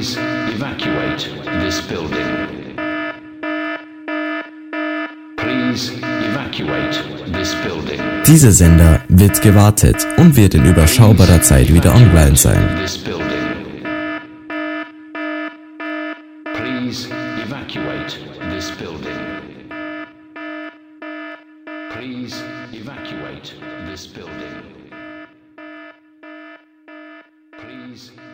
Evacuate this building. Please evacuate this building. Dieser Sender wird gewartet und wird in überschaubarer Zeit wieder online sein. Please evacuate this building. Please evacuate this building. Please